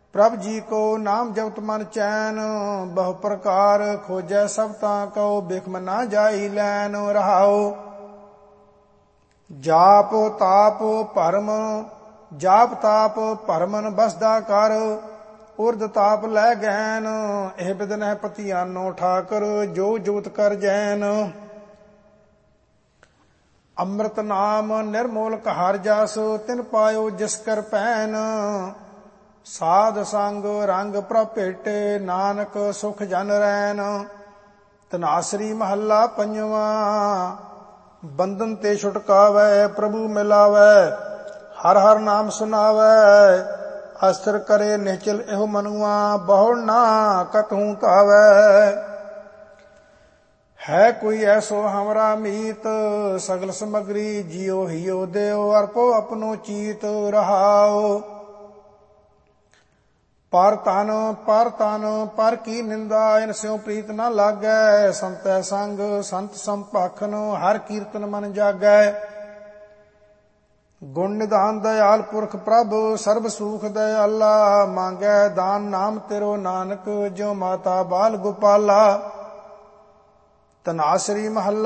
प्रभ जी को नाम जपत मन चैन, बहु प्रकार खोजै सब तां को, बिखम ना जाई लैन। रहाओ जाप ताप भरम, जाप ताप भरमन बसदा कर, उर्द ताप लै गैन, एह बिदन पतियानो ठाकर, जो जोत कर जैन। ਅੰਮ੍ਰਿਤ ਨਾਮ ਨਿਰਮੋਲਕ ਹਰ ਜਸ, ਤਿਨ ਪਾਇਓ ਜਿਸ ਕਰ ਪੈਨ। ਸਾਧ ਸੰਗ ਰੰਗ ਪ੍ਰਭ ਭੇਟੇ, ਨਾਨਕ ਸੁਖ ਜਨ ਰੈਨ। ਧਨਾਸਰੀ ਮਹੱਲਾ ਪੰਜਵਾਂ। ਬੰਧਨ ਤੇ ਛੁਟਕਾਵੈ, ਪ੍ਰਭੂ ਮਿਲਾਵੈ, ਹਰ ਹਰ ਨਾਮ ਸੁਨਾਵੈ। ਅਸਰ ਕਰੇ ਨਿਹਚਲ ਇਹੋ ਮਨੁਆ, ਬਹੁੜ ਨਾ ਕਤਹੂ ਧਾਵੈ। है कोई ऐसो हमरा मीत, सगल समग्री जियो हियो देव, अर्पो अपनो चीत। रहाओ पर तन पर की निंदा, इन स्यों प्रीत न लागै। संतै संग संत संपाखन, हर कीर्तन मन जागै। गुण निधान दयाल पुरख प्रभ, सर्ब सुख दयाला। मांगै दान नाम तेरो नानक, ज्यों माता बाल गोपाला। ਧਨਾਸਰੀ ਮਹੱਲਾ